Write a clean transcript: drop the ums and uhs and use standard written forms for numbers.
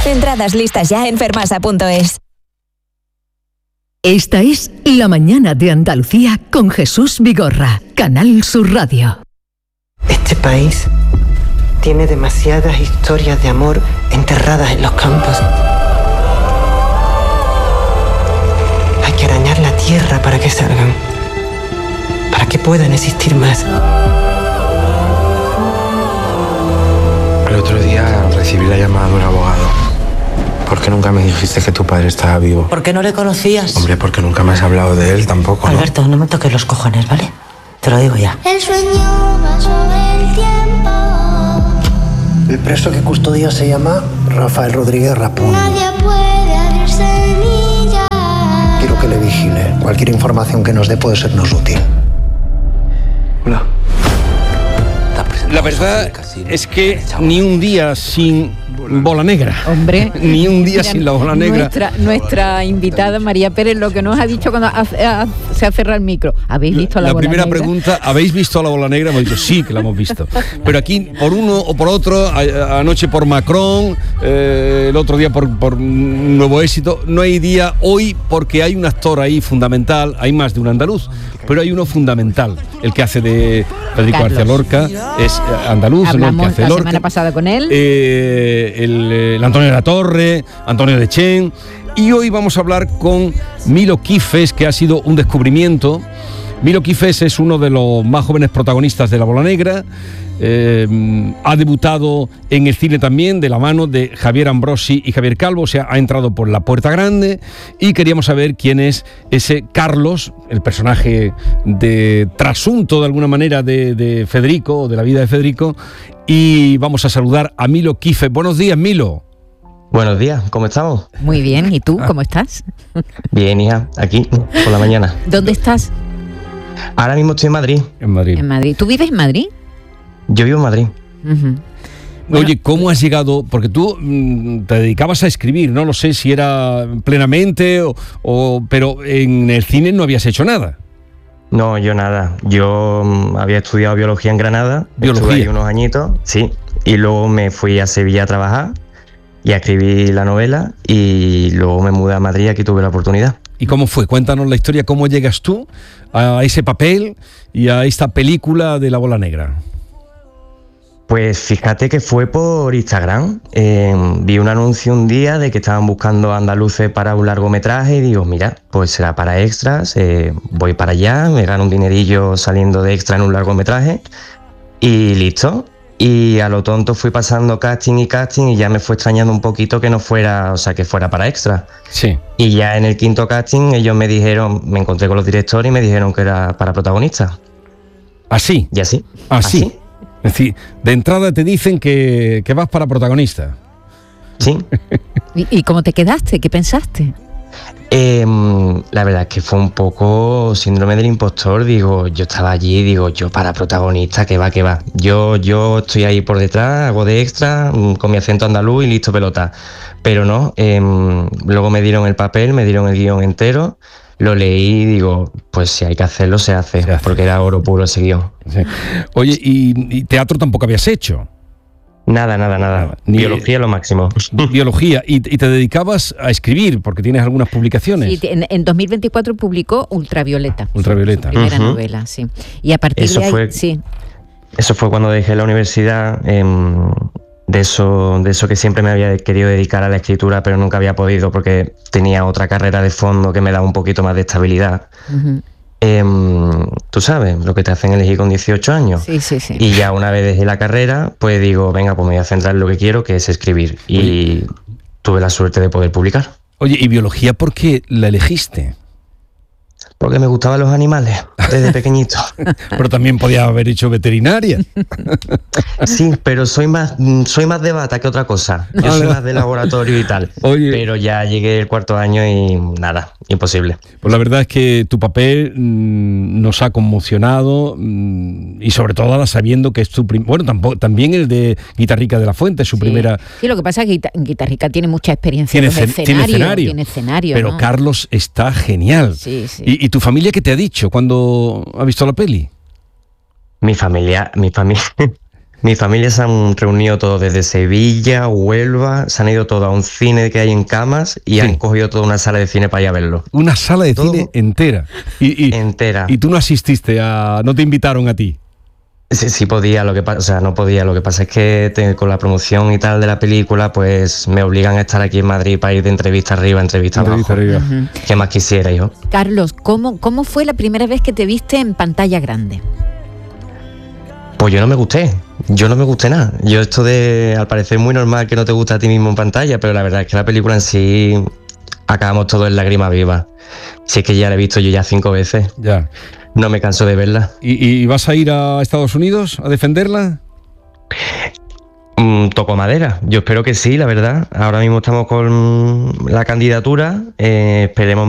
Entradas listas ya en fermasa.es. Esta es La Mañana de Andalucía con Jesús Vigorra, Canal Sur Radio. Este país tiene demasiadas historias de amor enterradas en los campos. Hay que arañar la tierra para que salgan, para que puedan existir más. El otro día recibí la llamada de un abogado. ¿Por qué nunca me dijiste que tu padre estaba vivo? ¿Por qué no le conocías? Hombre, porque nunca me has hablado de él tampoco, ¿no? Alberto, no me toques los cojones, ¿vale? Te lo digo ya. El sueño va sobre el tiempo. El preso que custodia se llama Rafael Rodríguez Rapón. Nadie puede abrir semillas. Quiero que le vigile. Cualquier información que nos dé puede sernos útil. Hola. La verdad es que ni un día sin bola negra. Hombre, ni un día sin la bola negra. Nuestra invitada María Pérez lo que nos ha dicho cuando se ha cerrado el micro. ¿Habéis visto la bola negra? La primera pregunta, ¿habéis visto la bola negra? Hemos dicho sí, que la hemos visto. Pero aquí, por uno o por otro, anoche por Macron, el otro día por Nuevo Éxito, no hay día hoy porque hay un actor ahí fundamental, hay más de un andaluz, pero hay uno fundamental, el que hace de Federico García Lorca, es andaluz. Hablamos el que hace la Lorca. Semana pasada con él. El Antonio de la Torre, Antonio de Chen, y hoy vamos a hablar con Milo Quifes, que ha sido un descubrimiento. Milo Quifes es uno de los más jóvenes protagonistas de La Bola Negra. Ha debutado en el cine también de la mano de Javier Ambrosi y Javier Calvo, o sea, ha entrado por la puerta grande, y queríamos saber quién es ese Carlos, el personaje de trasunto de alguna manera de Federico, o de la vida de Federico, y vamos a saludar a Milo Quifes. Buenos días, Milo. Buenos días, ¿cómo estamos? Muy bien, ¿y tú cómo estás? Bien, hija, aquí, por la mañana. ¿Dónde estás? Ahora mismo estoy en Madrid. En Madrid. En Madrid. ¿Tú vives en Madrid? Yo vivo en Madrid. Uh-huh. Bueno. Oye, ¿cómo has llegado? Porque tú te dedicabas a escribir, no lo sé si era plenamente pero en el cine no habías hecho nada. No, yo nada. Yo había estudiado biología en Granada. ¿Biología? Estuve ahí unos añitos, sí. Y luego me fui a Sevilla a trabajar y a escribir la novela, y luego me mudé a Madrid y aquí tuve la oportunidad. ¿Y cómo fue? Cuéntanos la historia, ¿cómo llegas tú a ese papel y a esta película de La Bola Negra? Pues fíjate que fue por Instagram. Vi un anuncio un día de que estaban buscando andaluces para un largometraje y digo, mira, pues será para extras, voy para allá, me gano un dinerillo saliendo de extra en un largometraje y listo. Y a lo tonto fui pasando casting y ya me fue extrañando un poquito que no fuera, o sea, que fuera para extra. Sí. Y ya en el quinto casting ellos me dijeron, me encontré con los directores y me dijeron que era para protagonista. ¿Así? ¿Y así? ¿Así? Es decir, de entrada te dicen que vas para protagonista. Sí. ¿Y cómo te quedaste? ¿Qué pensaste? La verdad es que fue un poco síndrome del impostor. Digo, yo estaba allí, digo, yo para protagonista, que va. Yo estoy ahí por detrás, hago de extra, con mi acento andaluz y listo, pelota. Pero no, luego me dieron el papel, me dieron el guión entero, lo leí y digo, pues si hay que hacerlo, se hace. Porque era oro puro ese guión. Sí. Oye, ¿y teatro tampoco habías hecho? Nada. Biología lo máximo. Biología. ¿Y te dedicabas a escribir? Porque tienes algunas publicaciones. Sí, en 2024 publicó Ultravioleta. Ultravioleta. Su primera novela, sí. Y a partir de ahí, sí. Eso fue cuando dejé la universidad, de eso que siempre me había querido dedicar a la escritura, pero nunca había podido porque tenía otra carrera de fondo que me daba un poquito más de estabilidad. Uh-huh. Tú sabes, lo que te hacen elegir con 18 años. Sí. Y ya una vez dejé la carrera, pues digo, venga, pues me voy a centrar en lo que quiero, que es escribir. Y tuve la suerte de poder publicar. Oye, ¿y biología por qué la elegiste? Porque me gustaban los animales desde pequeñito. Pero también podía haber hecho veterinaria. Sí, pero soy más de bata que otra cosa. Yo soy más de laboratorio y tal. Oye, pero ya llegué el cuarto año y nada, imposible. Pues la verdad es que tu papel nos ha conmocionado, y sobre todo ahora sabiendo que es tu también el de Guitarrica de la Fuente, su primera. Sí, lo que pasa es que Guitarrica tiene mucha experiencia en los escenarios. Tiene escenario, pero ¿no? Carlos está genial. Sí. ¿Y tu familia qué te ha dicho cuando ha visto la peli? Mi familia Mi familia se han reunido todos desde Sevilla, Huelva, se han ido todos a un cine que hay en Camas y han cogido toda una sala de cine para ir a verlo. Una sala de cine entera. Entera. Y tú no asististe no te invitaron a ti. Sí podía, no podía. Lo que pasa es que con la promoción y tal de la película, pues me obligan a estar aquí en Madrid para ir de entrevista arriba, entrevista abajo. Uh-huh. ¿Qué más quisiera, hijo? Carlos, ¿cómo fue la primera vez que te viste en pantalla grande? Pues yo no me gusté nada. Yo esto de, al parecer muy normal que no te gusta a ti mismo en pantalla, pero la verdad es que la película en sí acabamos todos en lágrimas vivas. Si es que ya la he visto yo ya 5 veces. Ya. No me canso de verla. ¿Y vas a ir a Estados Unidos a defenderla? Toco madera. Yo espero que sí, la verdad. Ahora mismo estamos con la candidatura. Esperemos